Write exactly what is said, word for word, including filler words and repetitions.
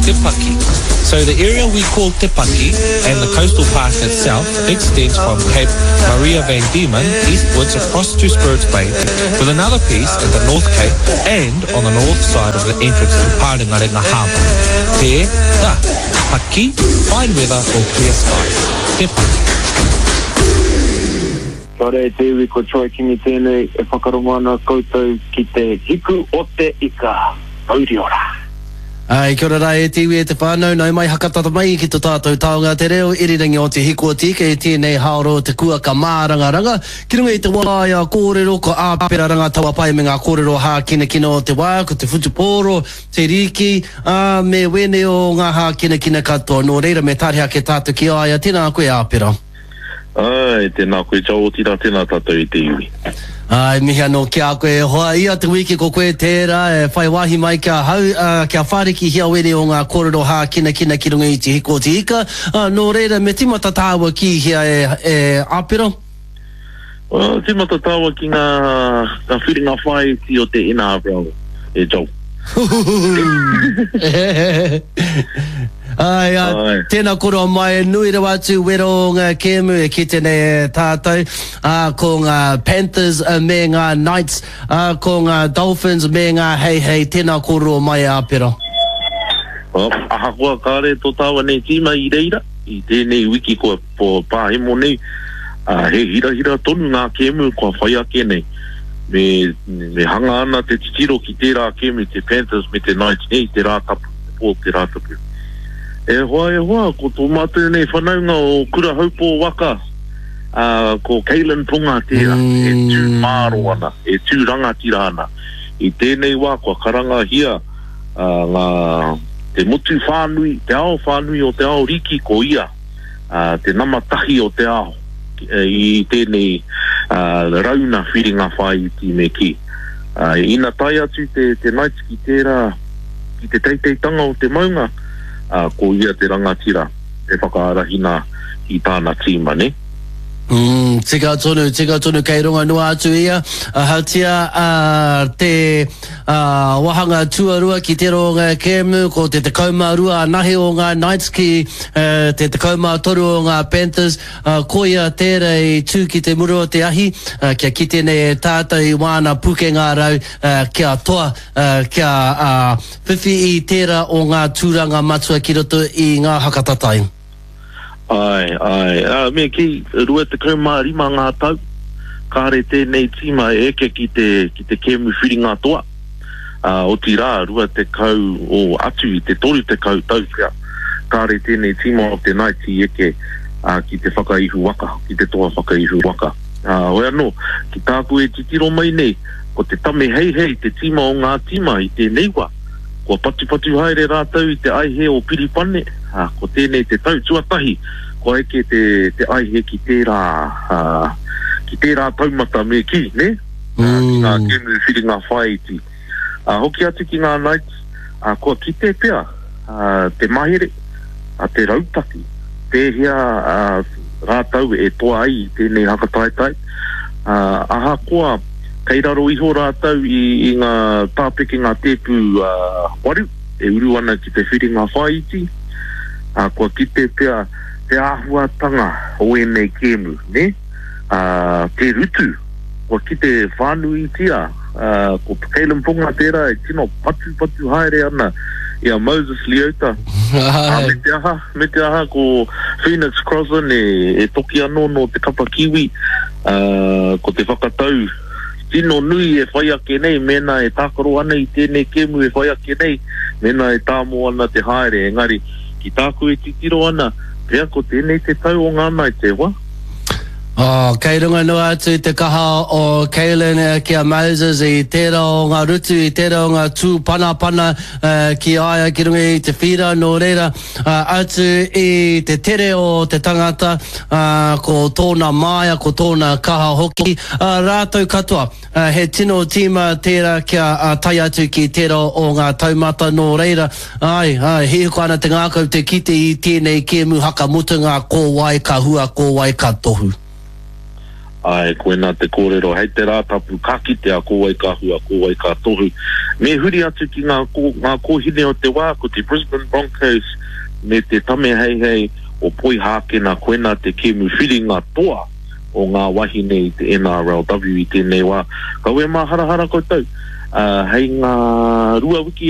Te Paki. So the area we call Te Paki and the coastal park itself extends from Cape Maria van Diemen eastwards across to Spirits Bay, with another piece at the North Cape and on the north side of the entrance to Paringarenga Harbour. Te Da Paki, fine weather or clear skies. Te Paki. Kia ora e te iwi ko Troy Kingi tēnei e whakarongo ana koutou ki te hiku o te ika. Auri ora. Ai, kia ora e te iwi e te whānau, nau mai hakatata mai ki tō tātou taonga te reo, irirangi o te hiku o te ika e tēnei haoro te kua ka māranga ranga. Ki runga i te wāia kōrero ko āpera ranga taua pai me ngā kōrero hā kina kina o te wā, ko te whutupōro, te riki, a me wene o ngā hā kina kina katoa. Nō reira me tārea ke tātou ki aia, tēnā koe āpera. Ai, tēnā koe tau o tira, tēnā tātou i te iwi. Ai, mihi anō kia koe hoa ia te wiki ko koe tērā, e whai wahi mai kia hau, uh, kia whāriki hia wene o ngā kōrero hā kina kina ki runga i te hiko o te ika. Uh, nō reira, me timata tāua ki hia e, e āpera? Well, timata tāua ki ngā, ngā whiringa whai ti o te ina āpera, e jau. Ai, uh, tēnā koro mai, nui rawa atu wero ngā kēmu e ki tēnei tātou, uh, ko ngā Panthers uh, me ngā Knights, uh, ko ngā Dolphins me ngā Hei Hei, tēnā koro mai āpera. Oh, aha kua kāre tō tāua nei tīma i reira, i tēnei wiki kua po pāhemo nei, uh, he hira hira tonu ngā kēmu kua whai ake nei, me, me hanga ana te titiro ki tērā kēmu, te Panthers me te Knights nei, te rātapu, po te rātapu. E hoa e hoa, ko tō mātou nei whanaunga o kura haupō waka, uh, ko Keilan Punga tērā, mm. e tū māro ana, e tū rangatira ana. I tēnei wā, kua karanga hia, uh, ngā te motu whānui, te ao whānui o te ao riki ko ia, uh, te namatahi o te ao, i tēnei uh, rauna whiringa whai ti me ki. Uh, ina tai atu te, te Knights ki tērā, ki te teiteitanga o te maunga, Uh, ko ia te rangatira te whakaarahina i tāna tīma, ne? Mm, tika tonu, tika tonu kei runga noa atu ia, uh, hautia uh, te uh, wahanga tuarua ki te ronga kēmu, ko te te kaumārua nahi o ngā Knights ki uh, te te kaumātoru o ngā Panthers, uh, ko ia tēra i tū ki te muru o te ahi, uh, kia ki tēnei tātou i wāna puke ngā rau, uh, kia toa, uh, kia uh, whiwhi i tēra o ngā tūranga matua ki roto i ngā hakatatai. Ai, ai, uh, me ki rua te kaumā rima ngā tau, kāre tēnei tīma e eke ki te, ki te kēmu whiringa toa. Uh, o tira, rua te kau o atu i te toru te kau tau kia. Kāre tēnei tīma o te Knights i eke uh, ki te whakaihu waka, ki te toa whakaihu waka. Uh, Oe anō, ki tāku e titiro mai nei, ko te tame hei hei te tīma o ngā tīma i te neiwa. Ko patu patu haere rātau i te aihe o Piripane, ha, ko tēnei te tau tuatahi, ko eke te, te aihe ki tērā, uh, ki tērā taumata me ki, ne? Mm. Uh, ki ngā kēmu whiringa whai ti. Uh, hoki atu ki ngā Knights, uh, ko ki te pea, uh, te mahere, uh, te rautaki, te hea uh, rātau e toa ai i tēnei hakataitai. Uh, aha koa, kei raro iho rātau i, i ngā tāpeke ngā tēpu uh, waru, e uru ana ki te whiringa whaiti, uh, kua ki te pea te āhuatanga o e nei kēmu, ne? Uh, te rutu, kua ki te whānui tia, uh, ko Keilan Punga tērā e tino patu patu haere ana, ia Moses Leota. uh, me te aha, me te aha ko Phoenix Crossan e, e toki anō no te kapa kiwi, uh, ko te whakatau, tino nui e whai ake nei, mena e tākaro ana i tēnei kēmu e whai ake nei, mena e tāmo ana te haere, engari, ki tāku e titiro ana, pēr ko tēnei te tau o ngā mai te wā. Oh, kei runga noa atu te kaha o Keilan uh, kia Moses i tērā o ngā rutu, i tērā o ngā tū pana pana uh, ki aia ki runga i te whira no reira uh, atu i te tere o te tangata uh, ko tōna māia, ko tōna kaha hoki. Uh, rātou katoa, uh, he tino tīma tērā kia uh, tai atu ki tērā o ngā taumata no reira. Ai, ai, hihiko ana te ngākau te kite i tēnei kēmu haka mutunga ko wai ka hua, ko wai ka tohu. ai koena te kōrero hei te rātapu kaki te a kōwai ka hua kōwai ka tohu me huri atu ki ngā, kō, ngā kōhine o te wā ko te Brisbane Broncos me te tame hei hei o poi hākena koena te kemu whiri ngā toa o ngā wahine i te N R L W i tēnei wā ka we mā harahara koutou uh, hei ngā rua wiki